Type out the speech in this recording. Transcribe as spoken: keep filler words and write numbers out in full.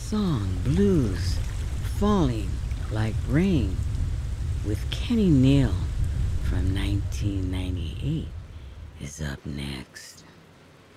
song Blues Falling Like Rain with Kenny Neal from nineteen ninety-eight is up next.